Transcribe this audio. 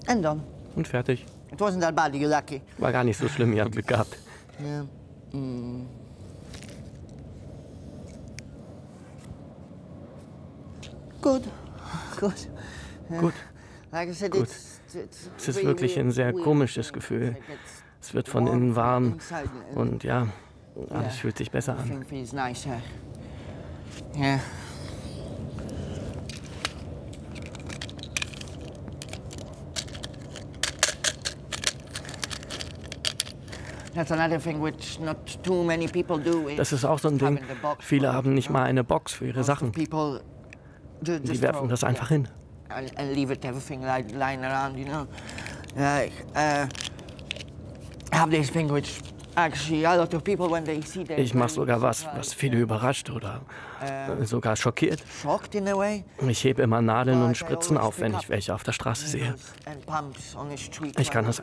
Und fertig. It wasn't that bad, you're lucky. War gar nicht so schlimm, ihr habt Glück gehabt. Yeah. Good. Good. Gut. Like I said, Gut. Es ist wirklich ein sehr komisches Gefühl. Es wird von innen warm und ja, alles fühlt sich besser an. Everything feels nicer. Yeah. That's another thing which not too many people do. Das ist auch so ein Ding. Viele haben nicht mal eine Box für ihre Sachen. People Die werfen das einfach hin. and leave it everything lying around, you know. Like I have this thing which actually a lot of people when they see their Ich mache sogar was viele überrascht oder sogar schockiert. shocked in a way. Ich hebe immer Nadeln und Spritzen auf, wenn ich welche auf der Straße sehe. And pumps on the street. Ich kann das